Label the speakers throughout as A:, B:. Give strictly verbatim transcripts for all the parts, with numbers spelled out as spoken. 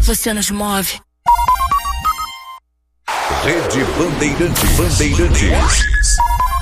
A: você nos move.
B: Rede Bandeirantes. Bandeirantes.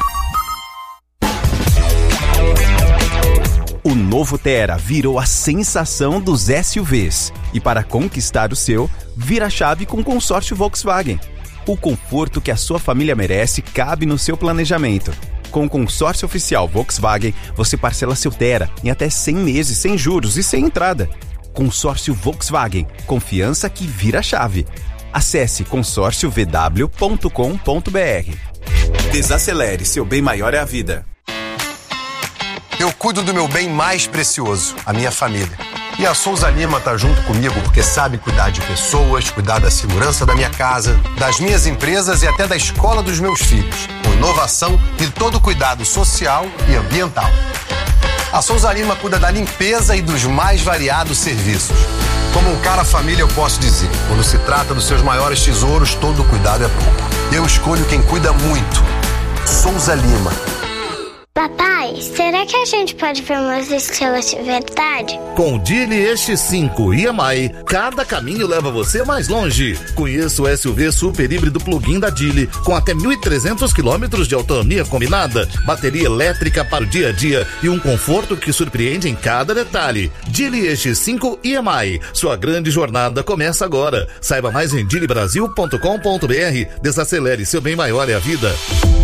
C: O novo Tera virou a sensação dos S U Vs. E para conquistar o seu, vira a chave com o consórcio Volkswagen. O conforto que a sua família merece cabe no seu planejamento. Com o consórcio oficial Volkswagen, você parcela seu Tera em até cem meses sem juros e sem entrada. Consórcio Volkswagen. Confiança que vira a chave. Acesse consórcio v w ponto com ponto b r. Desacelere, seu bem maior é a vida.
D: Eu cuido do meu bem mais precioso, a minha família. E a Souza Lima tá junto comigo porque sabe cuidar de pessoas, cuidar da segurança da minha casa, das minhas empresas e até da escola dos meus filhos, com inovação e todo o cuidado social e ambiental. A Souza Lima cuida da limpeza e dos mais variados serviços. Como um cara família, eu posso dizer, quando se trata dos seus maiores tesouros, todo cuidado é pouco. Eu escolho quem cuida muito. Souza Lima.
E: Papai, será que a gente pode ver umas estrelas de verdade?
F: Com o Geely E X cinco I M I, cada caminho leva você mais longe. Conheça o S U V super híbrido plug-in da Geely, com até mil e trezentos quilômetros de autonomia combinada, bateria elétrica para o dia a dia e um conforto que surpreende em cada detalhe. Geely E X cinco I M I, sua grande jornada começa agora. Saiba mais em geely brasil ponto com ponto b r. Desacelere, seu bem maior é a vida.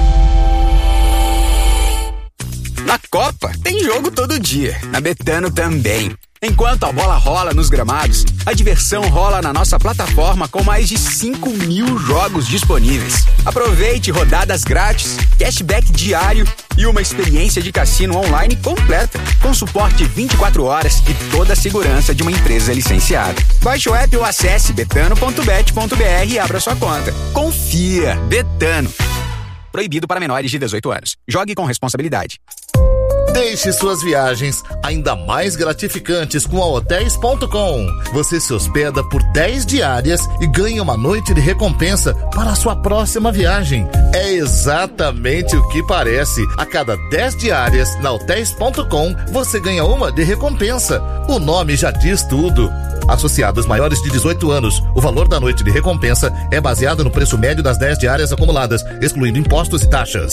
G: Na Copa, tem jogo todo dia. Na Betano também. Enquanto a bola rola nos gramados, a diversão rola na nossa plataforma com mais de cinco mil jogos disponíveis. Aproveite rodadas grátis, cashback diário e uma experiência de cassino online completa, com suporte vinte e quatro horas e toda a segurança de uma empresa licenciada. Baixe o app ou acesse betano ponto bet ponto b r e abra sua conta. Confia, Betano. Proibido para menores de dezoito anos. Jogue com responsabilidade.
F: Deixe suas viagens ainda mais gratificantes com a hotéis ponto com. Você se hospeda por dez diárias e ganha uma noite de recompensa para a sua próxima viagem. É exatamente o que parece. A cada dez diárias na hotéis ponto com, você ganha uma de recompensa. O nome já diz tudo. Associados maiores de dezoito anos, o valor da noite de recompensa é baseado no preço médio das dez diárias acumuladas, excluindo impostos e taxas.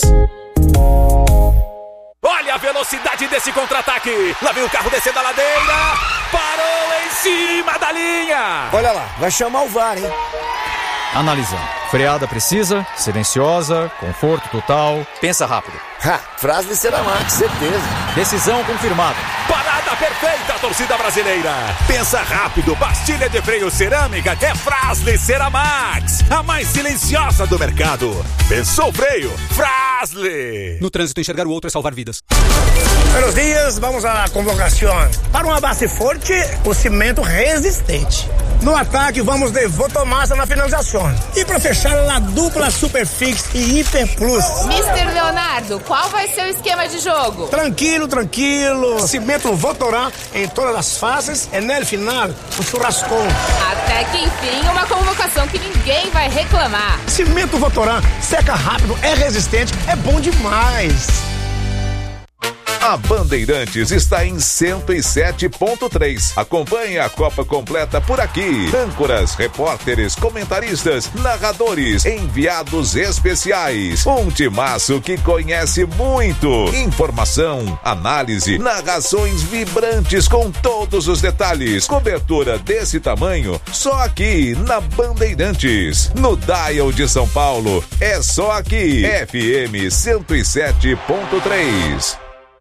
B: Olha a velocidade desse contra-ataque. Lá vem o carro descendo a ladeira. Parou em cima da linha.
H: Olha lá, vai chamar o V A R, hein?
I: Analisando. Freada precisa, silenciosa, conforto total. Pensa rápido.
H: Ha, frase de Ceramax, certeza.
I: Decisão confirmada.
B: Parada perfeita, torcida brasileira. Pensa rápido, pastilha de freio cerâmica é Fras-le Ceramax, a mais silenciosa do mercado. Pensou freio? Fras-le.
J: No trânsito, enxergar o outro é salvar vidas.
K: Buenos dias, vamos à convocação. Para uma base forte, o cimento resistente. No ataque, vamos de Votomassa na finalização. E para fechar, a dupla Superfix e Hiper Plus.
L: mister Leonardo, qual vai ser o esquema de jogo?
K: Tranquilo, tranquilo. Cimento Votorã em todas as fases e no final, o churrascão.
L: Até que enfim, uma convocação que ninguém vai reclamar.
K: Cimento Votorã, seca rápido, é resistente, é bom demais.
B: A Bandeirantes está em cento e sete ponto três. Acompanhe a Copa completa por aqui. Âncoras, repórteres, comentaristas, narradores, enviados especiais. Um timaço que conhece muito. Informação, análise, narrações vibrantes com todos os detalhes. Cobertura desse tamanho só aqui na Bandeirantes. No Dial de São Paulo, é só aqui. F M cento e sete ponto três.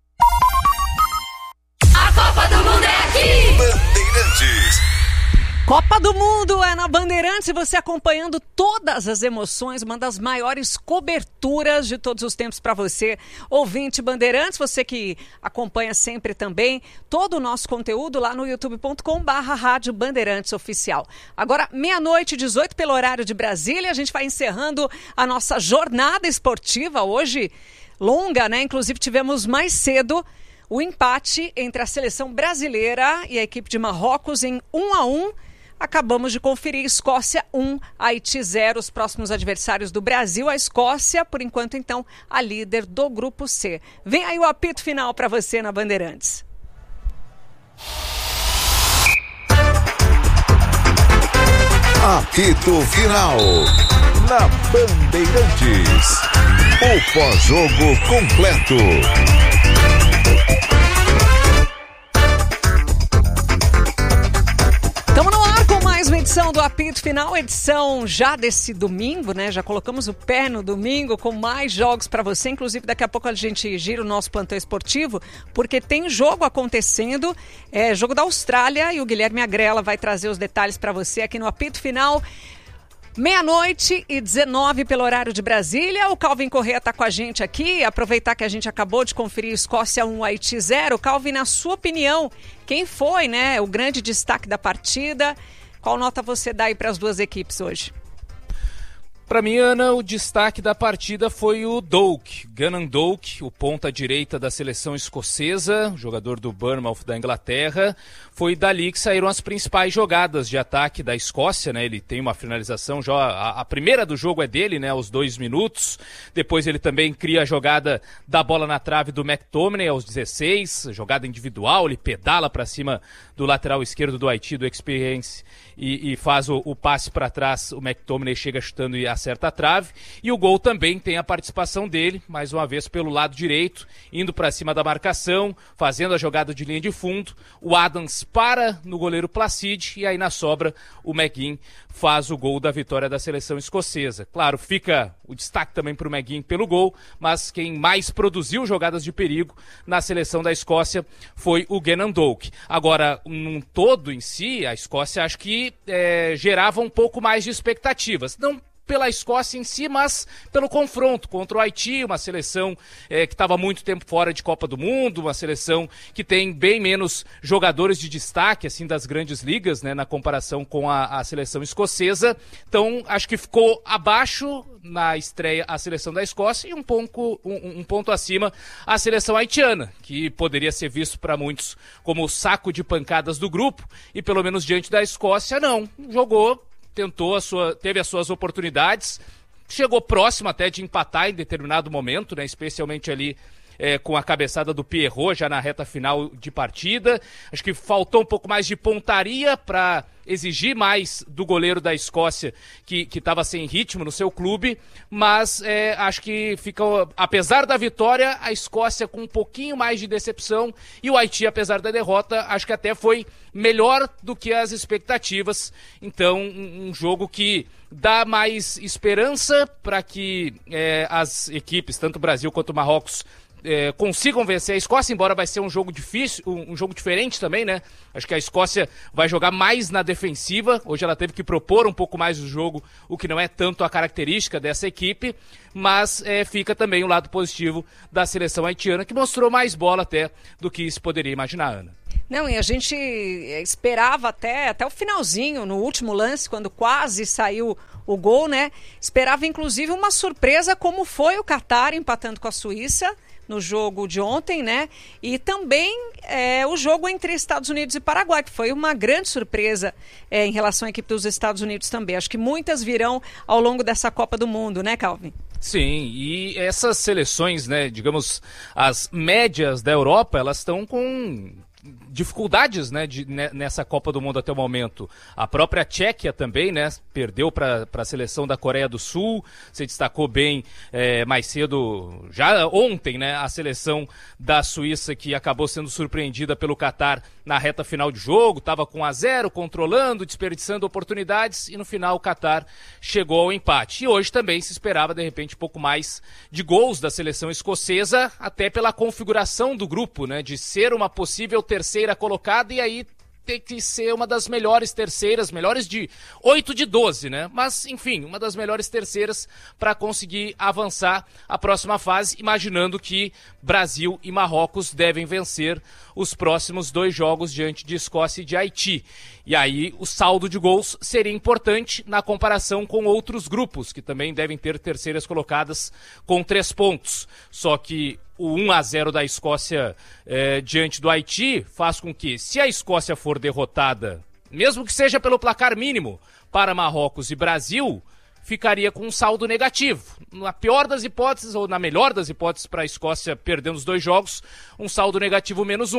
A: A Copa do Mundo é aqui!
B: Bandeirantes.
M: Copa do Mundo é na Bandeirantes e você acompanhando todas as emoções, uma das maiores coberturas de todos os tempos para você, ouvinte Bandeirantes, você que acompanha sempre também todo o nosso conteúdo lá no youtube ponto com barra Rádio Bandeirantes Oficial. Agora, meia-noite, dezoito pelo horário de Brasília, a gente vai encerrando a nossa jornada esportiva hoje, longa, né? Inclusive tivemos mais cedo o empate entre a seleção brasileira e a equipe de Marrocos em um a um. Acabamos de conferir Escócia um, Haiti zero, os próximos adversários do Brasil. A Escócia, por enquanto, então, a líder do Grupo C. Vem aí o apito final para você na Bandeirantes.
B: Apito Final. Na Bandeirantes. O pós-jogo completo.
M: Estamos no ar com mais uma edição do Apito Final, edição já desse domingo, né? Já colocamos o pé no domingo com mais jogos para você. Inclusive, daqui a pouco a gente gira o nosso plantão esportivo, porque tem jogo acontecendo, é jogo da Austrália, e o Guilherme Agrela vai trazer os detalhes para você aqui no Apito Final. Meia-noite e dezenove pelo horário de Brasília. O Calvin Corrêa está com a gente aqui. Aproveitar que a gente acabou de conferir Escócia um, Haiti zero. Calvin, na sua opinião, quem foi, né, o grande destaque da partida? Qual nota você dá aí para as duas equipes hoje?
J: Para mim, Ana, o destaque da partida foi o Doak, Gannon Doak, o ponta-direita da seleção escocesa, jogador do Bournemouth da Inglaterra. Foi dali que saíram as principais jogadas de ataque da Escócia, né? Ele tem uma finalização, já a, a primeira do jogo é dele, né? Aos dois minutos. Depois ele também cria a jogada da bola na trave do McTominay aos dezesseis, jogada individual, ele pedala para cima do lateral esquerdo do Haiti, do Experience, e, e faz o, o passe para trás. O McTominay chega chutando e acerta a trave, e o gol também tem a participação dele, mais uma vez pelo lado direito, indo para cima da marcação, fazendo a jogada de linha de fundo. O Adams para no goleiro Placide, e aí na sobra o McGinn faz o gol da vitória da seleção escocesa. Claro, fica o destaque também para o McGinn pelo gol, mas quem mais produziu jogadas de perigo na seleção da Escócia foi o Gannon Doak. Agora, num todo em si, a Escócia acho que é, gerava um pouco mais de expectativas. Não pela Escócia em si, mas pelo confronto contra o Haiti, uma seleção é, que estava muito tempo fora de Copa do Mundo, uma seleção que tem bem menos jogadores de destaque, assim, das grandes ligas, né, na comparação com a, a seleção escocesa. Então, acho que ficou abaixo na estreia a seleção da Escócia e um ponto, um, um ponto acima a seleção haitiana, que poderia ser visto para muitos como o saco de pancadas do grupo, e pelo menos diante da Escócia, não, jogou, tentou a sua, teve as suas oportunidades, chegou próximo até de empatar em determinado momento, né, especialmente ali é, com a cabeçada do Pierrot já na reta final de partida. Acho que faltou um pouco mais de pontaria para exigir mais do goleiro da Escócia, que estava sem ritmo no seu clube, mas é, acho que fica, apesar da vitória, a Escócia com um pouquinho mais de decepção, e o Haiti, apesar da derrota, acho que até foi melhor do que as expectativas. Então, um, um jogo que dá mais esperança para que é, as equipes, tanto o Brasil quanto o Marrocos, É, consigam vencer a Escócia, embora vai ser um jogo difícil, um, um jogo diferente também, né? Acho que a Escócia vai jogar mais na defensiva. Hoje ela teve que propor um pouco mais o jogo, o que não é tanto a característica dessa equipe, mas é, fica também o lado positivo da seleção haitiana, que mostrou mais bola até do que se poderia imaginar, Ana.
M: Não, e a gente esperava até, até o finalzinho, no último lance, quando quase saiu o gol, né? Esperava inclusive uma surpresa, como foi o Catar empatando com a Suíça no jogo de ontem, né? E também é, o jogo entre Estados Unidos e Paraguai, que foi uma grande surpresa é, em relação à equipe dos Estados Unidos também. Acho que muitas virão ao longo dessa Copa do Mundo, né, Calvin?
J: Sim, e essas seleções, né, digamos, as médias da Europa, elas estão com dificuldades, né, de, nessa Copa do Mundo até o momento. A própria Tchequia também, né, perdeu para a seleção da Coreia do Sul. Você destacou bem é, mais cedo, já ontem, né, a seleção da Suíça, que acabou sendo surpreendida pelo Catar na reta final de jogo, estava com um a zero, controlando, desperdiçando oportunidades, e no final o Catar chegou ao empate. E hoje também se esperava, de repente, um pouco mais de gols da seleção escocesa, até pela configuração do grupo, né, de ser uma possível terceira colocada, e aí tem que ser uma das melhores terceiras, melhores de oito de doze, né? Mas, enfim, uma das melhores terceiras para conseguir avançar a próxima fase, imaginando que Brasil e Marrocos devem vencer os próximos dois jogos diante de Escócia e de Haiti. E aí o saldo de gols seria importante na comparação com outros grupos, que também devem ter terceiras colocadas com três pontos. Só que o um a zero da Escócia eh, diante do Haiti faz com que, se a Escócia for derrotada, mesmo que seja pelo placar mínimo, para Marrocos e Brasil, ficaria com um saldo negativo. Na pior das hipóteses, ou na melhor das hipóteses para a Escócia perdendo os dois jogos, um saldo negativo menos um.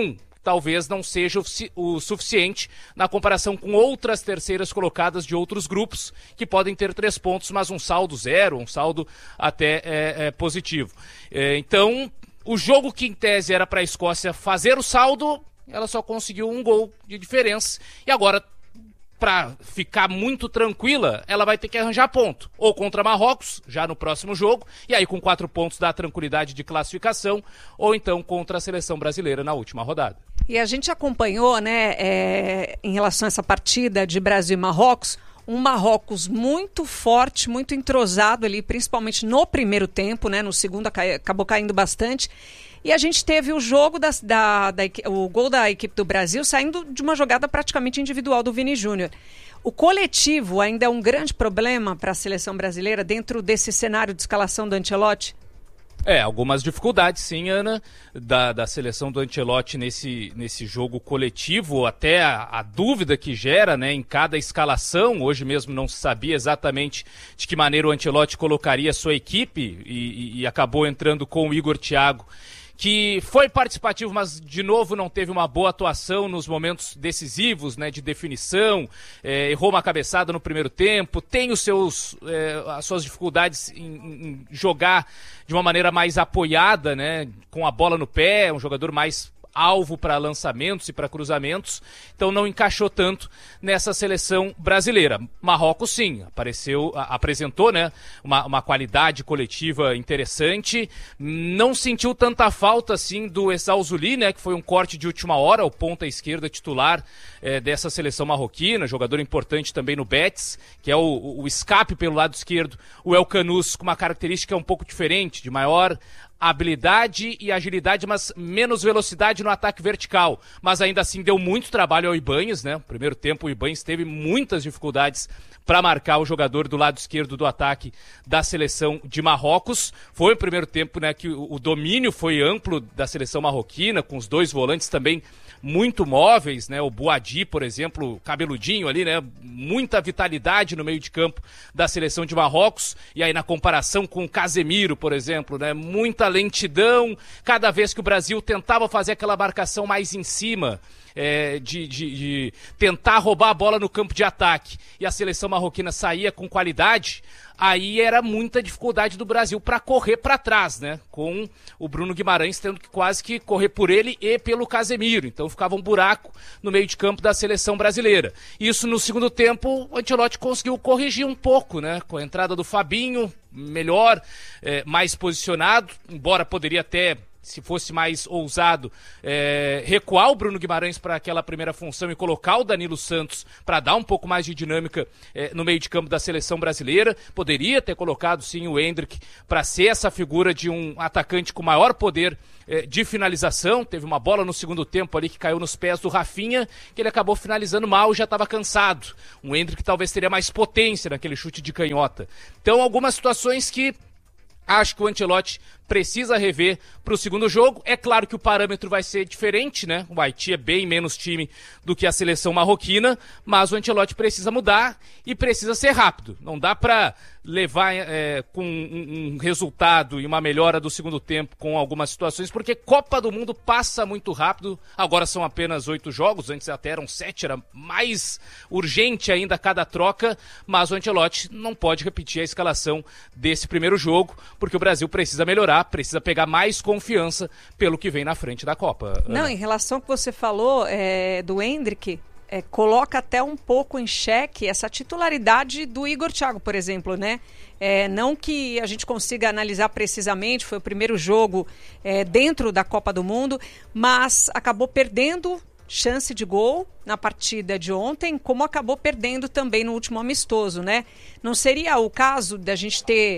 J: talvez não seja o suficiente na comparação com outras terceiras colocadas de outros grupos, que podem ter três pontos, mas um saldo zero, um saldo até é, é, positivo. É, então, o jogo que em tese era para a Escócia fazer o saldo, ela só conseguiu um gol de diferença, e agora, para ficar muito tranquila, ela vai ter que arranjar ponto, ou contra Marrocos, já no próximo jogo, e aí com quatro pontos dá tranquilidade de classificação, ou então contra a seleção brasileira na última rodada.
M: E a gente acompanhou, né, é, em relação a essa partida de Brasil e Marrocos, um Marrocos muito forte, muito entrosado ali, principalmente no primeiro tempo, né, no segundo acabou caindo bastante. E a gente teve o jogo da, da, da, o gol da equipe do Brasil saindo de uma jogada praticamente individual do Vini Júnior. O coletivo ainda é um grande problema para a seleção brasileira dentro desse cenário de escalação do Ancelotti?
J: É, algumas dificuldades sim, Ana, da, da seleção do Ancelotti nesse, nesse jogo coletivo, até a, a dúvida que gera, né, em cada escalação. Hoje mesmo não se sabia exatamente de que maneira o Ancelotti colocaria a sua equipe e, e, e acabou entrando com o Igor Thiago, que foi participativo, mas de novo não teve uma boa atuação nos momentos decisivos, né, de definição, é, errou uma cabeçada no primeiro tempo, tem os seus, é, as suas dificuldades em, em jogar de uma maneira mais apoiada, né, com a bola no pé, um jogador mais alvo para lançamentos e para cruzamentos, então não encaixou tanto nessa seleção brasileira. Marrocos sim, apareceu, a, apresentou, né, uma, uma qualidade coletiva interessante, não sentiu tanta falta assim do Essal Zuli, né, que foi um corte de última hora, o ponta esquerda titular é, dessa seleção marroquina, jogador importante também no Betis, que é o, o escape pelo lado esquerdo, o El Kanous, com uma característica um pouco diferente, de maior habilidade e agilidade, mas menos velocidade no ataque vertical. Mas ainda assim deu muito trabalho ao Ibañez, né? No primeiro tempo o Ibañez teve muitas dificuldades para marcar o jogador do lado esquerdo do ataque da seleção de Marrocos. Foi o primeiro tempo, né, que o, o domínio foi amplo da seleção marroquina, com os dois volantes também muito móveis, né? O Boadi, por exemplo, cabeludinho ali, né? Muita vitalidade no meio de campo da seleção de Marrocos. E aí na comparação com o Casemiro, por exemplo, né? Muita lentidão. Cada vez que o Brasil tentava fazer aquela marcação mais em cima, é, de, de, de tentar roubar a bola no campo de ataque, e a seleção marroquina saía com qualidade, aí era muita dificuldade do Brasil para correr para trás, né? Com o Bruno Guimarães tendo que quase que correr por ele e pelo Casemiro. Então ficava um buraco no meio de campo da seleção brasileira. Isso no segundo tempo, o Ancelotti conseguiu corrigir um pouco, né? Com a entrada do Fabinho, melhor, é, mais posicionado, embora poderia até, se fosse mais ousado, é, recuar o Bruno Guimarães para aquela primeira função e colocar o Danilo Santos para dar um pouco mais de dinâmica é, no meio de campo da seleção brasileira. Poderia ter colocado sim o Endrick para ser essa figura de um atacante com maior poder é, de finalização. Teve uma bola no segundo tempo ali que caiu nos pés do Rafinha, que ele acabou finalizando mal e já estava cansado. O Endrick talvez teria mais potência naquele chute de canhota. Então algumas situações que acho que o Ancelotti precisa rever para o segundo jogo. É claro que o parâmetro vai ser diferente, né? O Haiti é bem menos time do que a seleção marroquina, mas o Ancelotti precisa mudar e precisa ser rápido. Não dá para levar é, com um, um resultado e uma melhora do segundo tempo com algumas situações, porque Copa do Mundo passa muito rápido. Agora são apenas oito jogos, antes até eram sete, era mais urgente ainda cada troca, mas o Ancelotti não pode repetir a escalação desse primeiro jogo, porque o Brasil precisa melhorar, precisa pegar mais confiança pelo que vem na frente da Copa.
M: Não,
J: Ana.
M: Em relação ao que você falou é, do Endrick, é, coloca até um pouco em xeque essa titularidade do Igor Thiago, por exemplo, né? É, não que a gente consiga analisar precisamente, foi o primeiro jogo é, dentro da Copa do Mundo, mas acabou perdendo chance de gol na partida de ontem, como acabou perdendo também no último amistoso, né? Não seria o caso da gente ter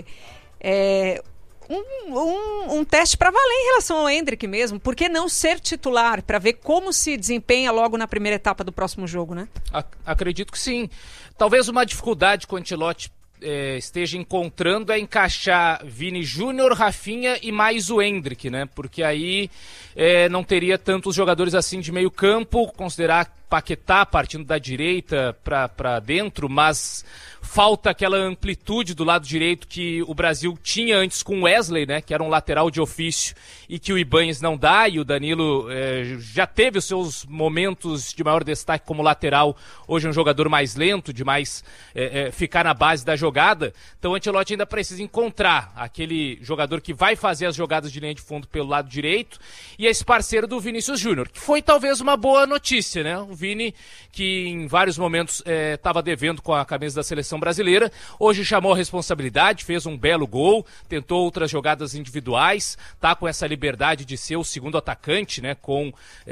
M: é, um, um, um teste para valer em relação ao Endrick mesmo? Por que não ser titular, para ver como se desempenha logo na primeira etapa do próximo jogo, né?
J: Acredito que sim. Talvez uma dificuldade com o Ancelotti É, esteja encontrando é encaixar Vini Júnior, Rafinha e mais o Endrick, né? Porque aí é, não teria tantos jogadores assim de meio campo, considerar Paquetá partindo da direita para dentro, mas falta aquela amplitude do lado direito que o Brasil tinha antes com o Wesley, né, que era um lateral de ofício e que o Ibáñez não dá, e o Danilo eh, já teve os seus momentos de maior destaque como lateral, hoje é um jogador mais lento, de mais eh, eh, ficar na base da jogada, então o Ancelotti ainda precisa encontrar aquele jogador que vai fazer as jogadas de linha de fundo pelo lado direito, e esse parceiro do Vinícius Júnior, que foi talvez uma boa notícia, né, o Vini, que em vários momentos estava eh, devendo com a camisa da seleção brasileira, hoje chamou a responsabilidade, fez um belo gol, tentou outras jogadas individuais, tá com essa liberdade de ser o segundo atacante, né, com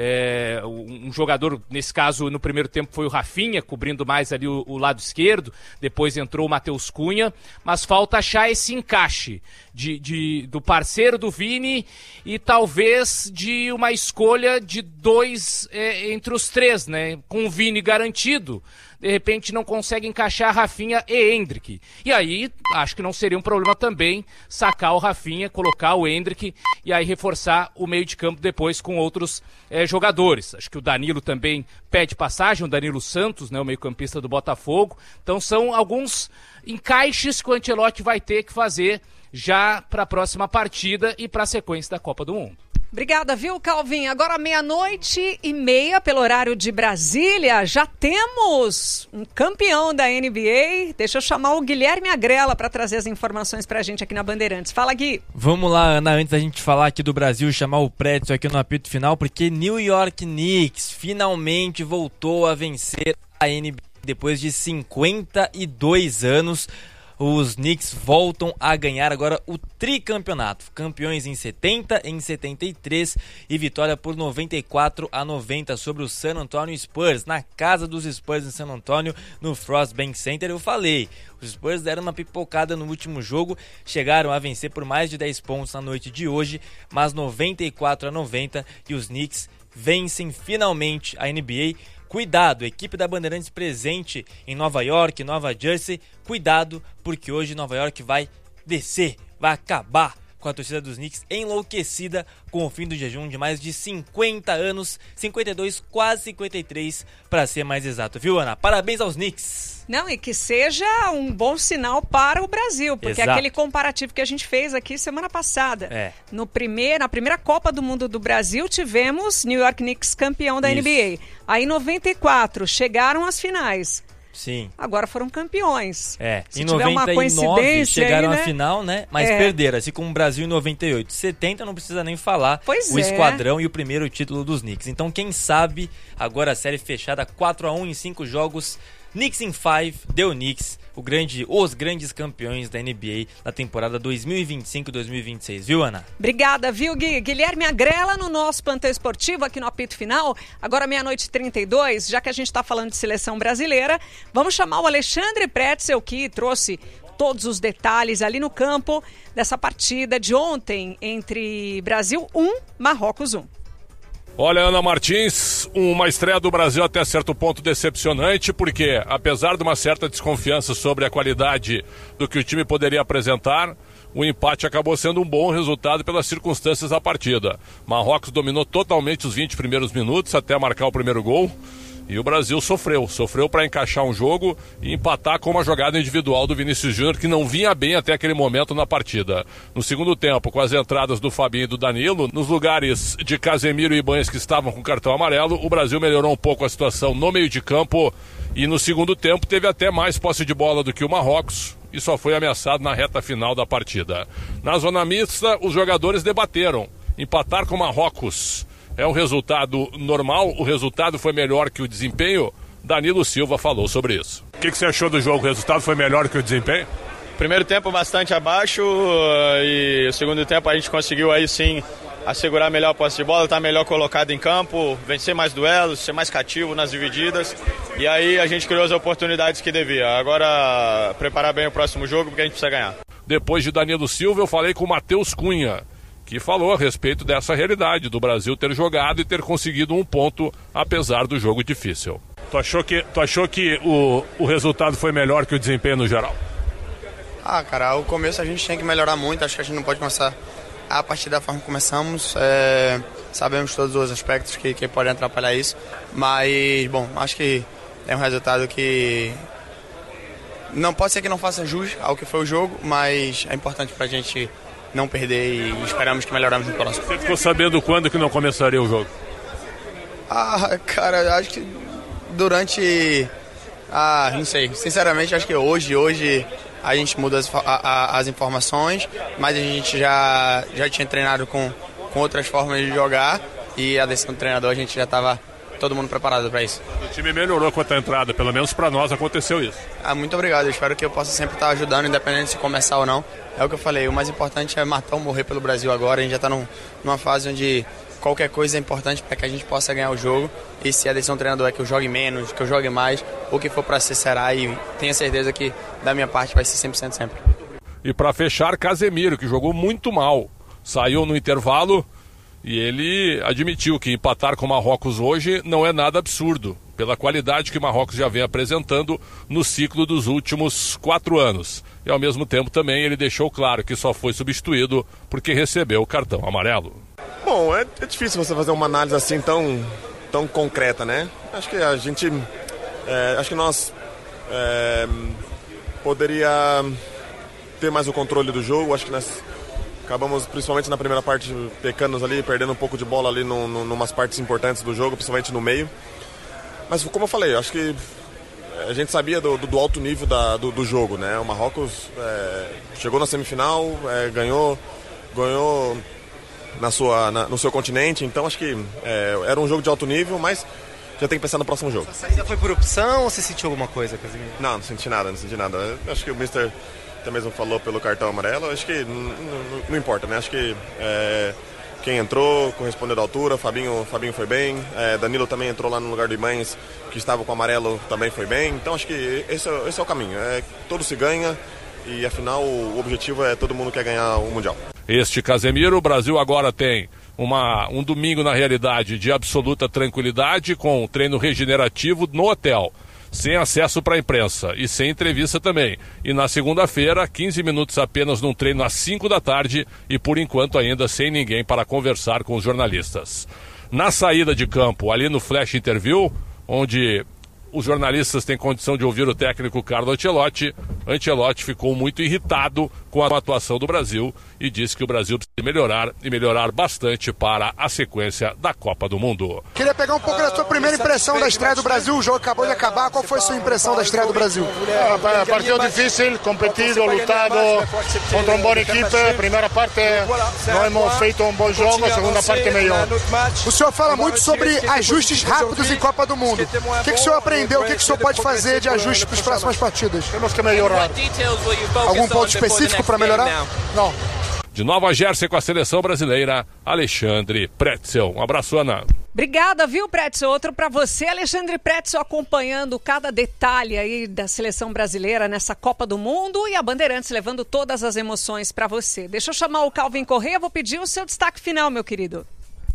J: é, um jogador, nesse caso no primeiro tempo foi o Rafinha, cobrindo mais ali o, o lado esquerdo, depois entrou o Matheus Cunha, mas falta achar esse encaixe de, de, do parceiro do Vini e talvez de uma escolha de dois é, entre os três, né, com o Vini garantido, de repente não consegue encaixar Rafinha e Endrick. E aí, acho que não seria um problema também sacar o Rafinha, colocar o Endrick e aí reforçar o meio de campo depois com outros é, jogadores. Acho que o Danilo também pede passagem, o Danilo Santos, né, o meio-campista do Botafogo. Então são alguns encaixes que o Ancelotti vai ter que fazer já para a próxima partida e para a sequência da Copa do Mundo.
M: Obrigada, viu, Calvin? Agora meia-noite e meia pelo horário de Brasília. Já temos um campeão da N B A. Deixa eu chamar o Guilherme Agrela para trazer as informações pra gente aqui na Bandeirantes. Fala, Gui.
N: Vamos lá, Ana, antes da gente falar aqui do Brasil, chamar o Prédio aqui no apito final, porque New York Knicks finalmente voltou a vencer a N B A depois de cinquenta e dois anos. Os Knicks voltam a ganhar agora o tricampeonato. Campeões em setenta, em setenta e três e vitória por noventa e quatro a noventa sobre o San Antonio Spurs. Na casa dos Spurs em San Antonio, no Frost Bank Center, eu falei. Os Spurs deram uma pipocada no último jogo, chegaram a vencer por mais de dez pontos na noite de hoje, mas noventa e quatro a noventa e os Knicks vencem finalmente a N B A. Cuidado, equipe da Bandeirantes presente em Nova York, Nova Jersey, cuidado, porque hoje Nova York vai descer, vai acabar com a torcida dos Knicks enlouquecida com o fim do jejum de mais de cinquenta anos, cinquenta e dois, quase cinquenta e três, para ser mais exato, viu, Ana? Parabéns aos Knicks!
M: Não, e que seja um bom sinal para o Brasil, porque
N: Exato.
M: é aquele comparativo que a gente fez aqui semana passada.
N: É.
M: No primeiro, na primeira Copa do Mundo do Brasil, tivemos New York Knicks campeão da Isso. N B A. Aí em noventa e quatro, chegaram às finais.
N: Sim.
M: Agora foram campeões.
N: É,
M: Se
N: em
M: tiver
N: noventa e nove
M: uma coincidência
N: chegaram
M: aí, né?
N: à final, né? Mas
M: é.
N: perderam, assim como o Brasil em noventa e oito. setenta não precisa nem falar.
M: Pois
N: o
M: é.
N: esquadrão e o primeiro título dos Knicks. Então, quem sabe, agora a série fechada quatro a um em cinco jogos. Knicks in five, deu Knicks, o grande, os grandes campeões da N B A na temporada dois mil e vinte e cinco dois mil e vinte e seis, viu, Ana?
M: Obrigada, viu, Gui? Guilherme Agrela no nosso plantão esportivo aqui no apito final, agora meia-noite e trinta e dois, já que a gente está falando de seleção brasileira, vamos chamar o Alexandre Pretzel, que trouxe todos os detalhes ali no campo dessa partida de ontem entre Brasil um, Marrocos um.
O: Olha, Ana Martins, uma estreia do Brasil até certo ponto decepcionante, porque apesar de uma certa desconfiança sobre a qualidade do que o time poderia apresentar, o empate acabou sendo um bom resultado pelas circunstâncias da partida. Marrocos dominou totalmente os vinte primeiros minutos até marcar o primeiro gol. E o Brasil sofreu, sofreu para encaixar um jogo e empatar com uma jogada individual do Vinícius Júnior que não vinha bem até aquele momento na partida. No segundo tempo, com as entradas do Fabinho e do Danilo, nos lugares de Casemiro e Ibáñez que estavam com cartão amarelo, o Brasil melhorou um pouco a situação no meio de campo e no segundo tempo teve até mais posse de bola do que o Marrocos e só foi ameaçado na reta final da partida. Na zona mista, os jogadores debateram. Empatar com o Marrocos é um resultado normal, o resultado foi melhor que o desempenho. Danilo Silva falou sobre isso. O que, que você achou do jogo? O resultado foi melhor que o desempenho?
P: Primeiro tempo bastante abaixo e o segundo tempo a gente conseguiu aí sim assegurar melhor a posse de bola, estar melhor colocado em campo, vencer mais duelos, ser mais cativo nas divididas e aí a gente criou as oportunidades que devia. Agora preparar bem o próximo jogo porque a gente precisa ganhar.
O: Depois de Danilo Silva eu falei com o Matheus Cunha, que falou a respeito dessa realidade do Brasil ter jogado e ter conseguido um ponto apesar do jogo difícil. Tu achou que, tu achou que o, o resultado foi melhor que o desempenho no geral?
Q: Ah, cara, o começo a gente tem que melhorar muito, acho que a gente não pode começar a partir da forma que começamos, é, sabemos todos os aspectos que, que podem atrapalhar isso, mas, bom, acho que é um resultado que não pode ser que não faça jus ao que foi o jogo, mas é importante pra gente não perder e esperamos que melhoramos no próximo.
O: Você ficou sabendo quando que não começaria o jogo?
Q: Ah, cara, acho que durante... Ah, não sei, sinceramente acho que hoje, hoje... A gente muda as, a, a, as informações, mas a gente já, já tinha treinado com, com outras formas de jogar e a decisão do treinador a gente já estava todo mundo preparado para isso.
O: O time melhorou com a entrada, pelo menos para nós aconteceu isso.
Q: Ah, muito obrigado, eu espero que eu possa sempre estar ajudando, independente se começar ou não. É o que eu falei, o mais importante é matar ou morrer pelo Brasil agora, a gente já está num, numa fase onde qualquer coisa é importante para que a gente possa ganhar o jogo e se a decisão do treinador é que eu jogue menos, que eu jogue mais, o que for para ser será e tenha certeza que da minha parte vai ser cem por cento sempre.
O: E para fechar, Casemiro, que jogou muito mal, saiu no intervalo e ele admitiu que empatar com o Marrocos hoje não é nada absurdo, pela qualidade que o Marrocos já vem apresentando no ciclo dos últimos quatro anos. E ao mesmo tempo também ele deixou claro que só foi substituído porque recebeu o cartão amarelo.
R: Bom, é, é difícil você fazer uma análise assim tão, tão concreta, né? Acho que a gente, é, acho que nós é, poderia ter mais o controle do jogo. Acho que nós acabamos, principalmente na primeira parte, pecando ali, perdendo um pouco de bola ali no, no, numas partes importantes do jogo, principalmente no meio. Mas como eu falei, acho que a gente sabia do, do, do alto nível da, do, do jogo, né? O Marrocos é, chegou na semifinal, é, ganhou, ganhou na sua, na, no seu continente, então acho que é, era um jogo de alto nível, mas já tem que pensar no próximo jogo.
S: Essa saída foi por opção ou você sentiu alguma coisa, Casemiro?
R: Não, não senti nada, não senti nada. Eu acho que o mister até mesmo falou pelo cartão amarelo, acho que não, não, não importa, né? Acho que é, quem entrou correspondeu à altura, Fabinho, Fabinho foi bem, é, Danilo também entrou lá no lugar do Ibañez, que estava com o amarelo, também foi bem, então acho que esse é, esse é o caminho, é, todo se ganha e afinal o objetivo é todo mundo quer ganhar o Mundial.
O: Este Casemiro, o Brasil agora tem uma, um domingo na realidade de absoluta tranquilidade, com um treino regenerativo no hotel, sem acesso para a imprensa e sem entrevista também. E na segunda-feira, quinze minutos apenas num treino às cinco da tarde e por enquanto ainda sem ninguém para conversar com os jornalistas. Na saída de campo, ali no Flash Interview, onde os jornalistas têm condição de ouvir o técnico Carlo Ancelotti, Ancelotti ficou muito irritado com a atuação do Brasil e disse que o Brasil precisa melhorar e melhorar bastante para a sequência da Copa do Mundo.
T: Queria pegar um pouco da sua primeira impressão da estreia do Brasil. O jogo acabou de acabar. Qual foi a sua impressão da estreia do Brasil?
K: Ah, partido difícil, competido, lutado contra uma boa equipe. Primeira parte nós hemos feito um bom jogo, a segunda parte melhor.
T: O senhor fala muito sobre ajustes rápidos em Copa do Mundo. O que, que o senhor aprendeu? O que, que o senhor pode fazer de ajuste para as próximas partidas?
K: Temos que melhorar.
T: Algum ponto específico para melhorar?
K: Não.
O: De Nova Jersey com a seleção brasileira, Alexandre Pretzel. Um abraço, Ana.
M: Obrigada, viu, Pretzel? Outro para você, Alexandre Pretzel, acompanhando cada detalhe aí da seleção brasileira nessa Copa do Mundo e a Bandeirantes levando todas as emoções para você. Deixa eu chamar o Calvin Correia, vou pedir o seu destaque final, meu querido.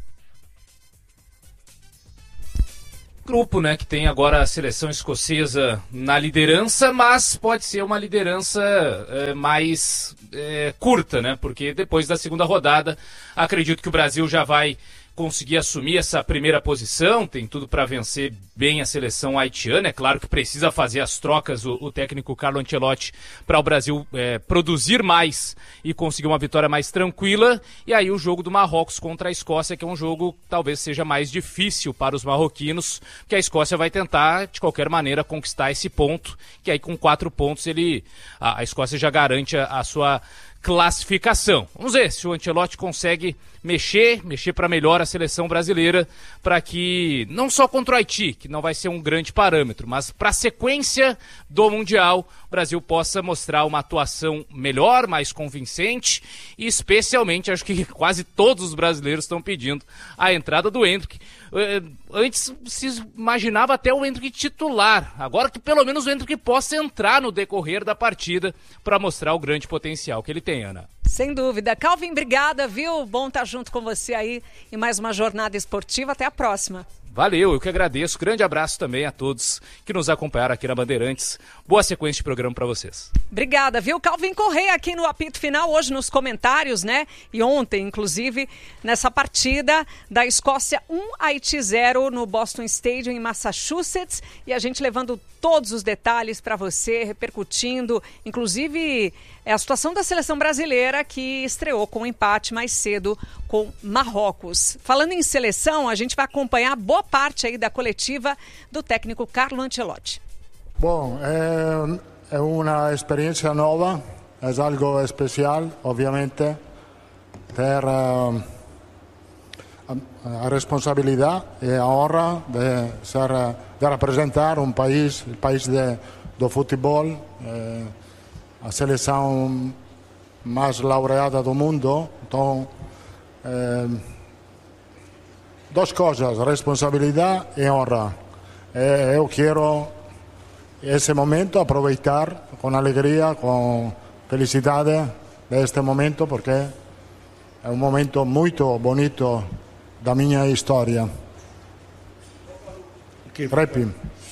J: Grupo, né, que tem agora a seleção escocesa na liderança, mas pode ser uma liderança é, mais é, curta, né, porque depois da segunda rodada acredito que o Brasil já vai conseguir assumir essa primeira posição, tem tudo para vencer bem a seleção haitiana. É claro que precisa fazer as trocas o, o técnico Carlo Ancelotti para o Brasil é, produzir mais e conseguir uma vitória mais tranquila. E aí o jogo do Marrocos contra a Escócia, que é um jogo que talvez seja mais difícil para os marroquinos, porque a Escócia vai tentar de qualquer maneira conquistar esse ponto, que aí com quatro pontos ele a, a Escócia já garante a, a sua classificação. Vamos ver se o Ancelotti consegue mexer, mexer para melhor a seleção brasileira, para que, não só contra o Haiti, que não vai ser um grande parâmetro, mas para a sequência do Mundial, o Brasil possa mostrar uma atuação melhor, mais convincente, e especialmente, acho que quase todos os brasileiros estão pedindo a entrada do Endrick. Antes se imaginava até o Endrick titular, agora que pelo menos o Endrick possa entrar no decorrer da partida para mostrar o grande potencial que ele tem, Ana.
M: Sem dúvida. Calvin, obrigada, viu? Bom estar junto com você aí em mais uma jornada esportiva. Até a próxima.
J: Valeu, eu que agradeço. Grande abraço também a todos que nos acompanharam aqui na Bandeirantes. Boa sequência de programa para vocês.
M: Obrigada, viu? Calvin Correia aqui no apito final, hoje nos comentários, né? E ontem, inclusive, nessa partida da Escócia um, Haiti zero no Boston Stadium, em Massachusetts. E a gente levando todos os detalhes para você, repercutindo, inclusive é a situação da seleção brasileira que estreou com um empate mais cedo com Marrocos. Falando em seleção, a gente vai acompanhar boa parte aí da coletiva do técnico Carlo Ancelotti.
U: Bom, é, é uma experiência nova, é algo especial, obviamente, ter uh, a, a responsabilidade e a honra de, ser, de representar um país, o país de, do futebol, eh, a seleção mais laureada do mundo. Então, eh, duas coisas, responsabilidade e honra. Eh, eu quero esse momento aproveitar com alegria, com felicidade deste momento, porque é um momento muito bonito da minha história. Rep.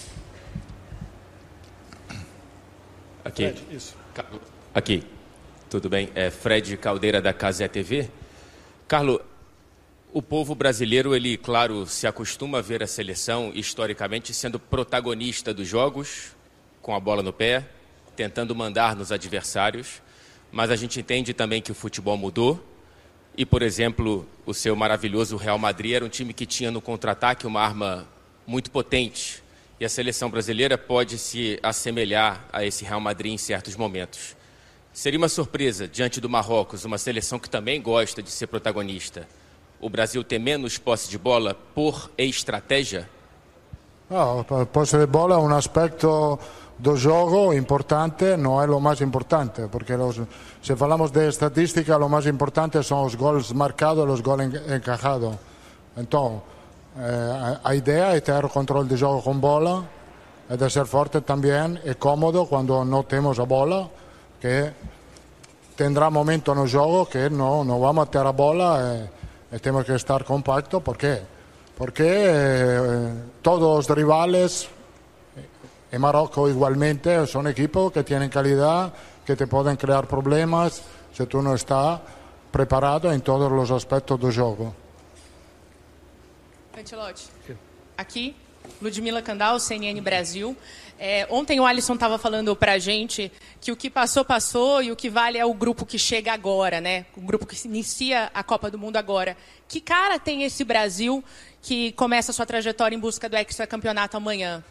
V: Aqui. Aqui. Tudo bem? É Fred Caldeira da Casé T V. Carlo, o povo brasileiro, ele, claro, se acostuma a ver a seleção historicamente sendo protagonista dos jogos, com a bola no pé, tentando mandar nos adversários, mas a gente entende também que o futebol mudou e, por exemplo, o seu maravilhoso Real Madrid era um time que tinha no contra-ataque uma arma muito potente e a seleção brasileira pode se assemelhar a esse Real Madrid em certos momentos. Seria uma surpresa, diante do Marrocos, uma seleção que também gosta de ser protagonista, o Brasil ter menos posse de bola por estratégia?
U: No, a posse de bola é um aspecto do jogo importante, não é o mais importante, porque los, se falamos de estatística, o mais importante são os gols marcados e os gols encajados. Então, eh, a ideia é ter controle de jogo com bola, é de ser forte também, é cómodo quando não temos a bola, que tendrá momento no jogo que não, não vamos ter a bola e, e temos que estar compacto. ¿Por quê? Porque eh, todos os rivales, e Marocco igualmente, são equipos que têm qualidade, que te podem criar problemas se tu não está preparado em todos os aspectos do jogo.
W: Ancelotti, aqui, Ludmila Candal, C N N Brasil. É, ontem o Alisson estava falando para a gente que o que passou, passou e o que vale é o grupo que chega agora, né? O grupo que inicia a Copa do Mundo agora. Que cara tem esse Brasil que começa a sua trajetória em busca do hexacampeonato amanhã?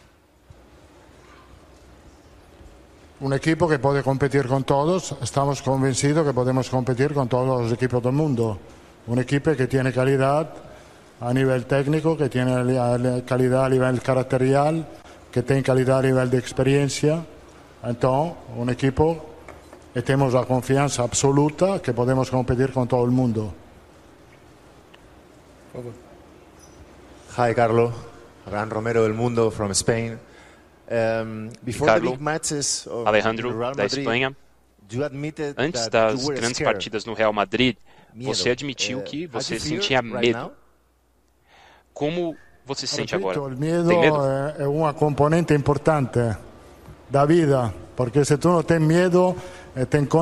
U: Um equipo que pode competir com todos, estamos convencidos que podemos competir com todos os equipos do mundo. Uma equipe que tem qualidade a nível técnico, que tem qualidade a nível caracterial, que tem qualidade a nível de experiência. Então, um equipo que temos a confiança absoluta que podemos competir com todo o mundo.
X: Hi, Carlo. Abraham Romero del Mundo from Spain. Um, before
Y: Carlo,
X: the big matches of
Y: Alejandro,
X: Real
Y: da
X: Madrid,
Y: Espanha.
X: you admitted
Y: Antes
X: that
Y: das
X: you were
Y: grandes
X: scared.
Y: partidas no Real Madrid,
X: Medo.
Y: você admitiu
X: Uh,
Y: que
X: how
Y: você
X: do you feel
Y: sentia
X: right
Y: medo.
X: now?
Y: Como você se sente
U: Repito,
Y: agora?
U: o medo,
Y: Tem medo?
U: é, é uma componente importante da vida, porque se tu não tem medo, tem